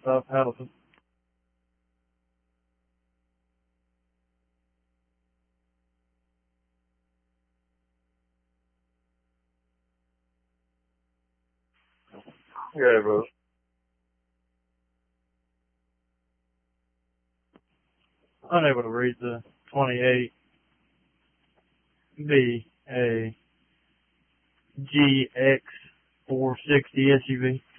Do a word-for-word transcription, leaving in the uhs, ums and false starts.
South Hamilton. Yeah, bro. Unable to read the twenty-eight B, a G X four sixty S U V.